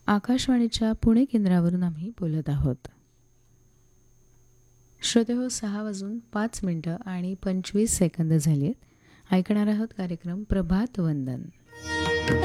आकाशवाणीच्या पुणे केंद्रावरून आम्ही बोलत आहोत. श्रोतेहो, 6:05 आणि 25 सेकंद झाली आहेत. ऐकणार आहोत कार्यक्रम प्रभात वंदन.